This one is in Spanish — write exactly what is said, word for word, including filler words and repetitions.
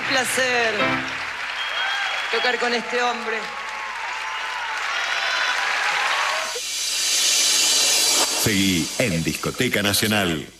placer tocar con este hombre. Seguí en Discoteca Nacional.